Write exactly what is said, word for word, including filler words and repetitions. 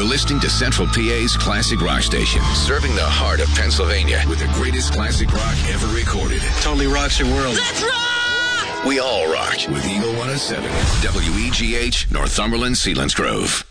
listening to Central P A's Classic Rock Station, serving the heart of Pennsylvania with the greatest classic rock ever recorded. Totally rocks your world. Let's rock! We all rock with Eagle one oh seven, W E G H, Northumberland, Selinsgrove.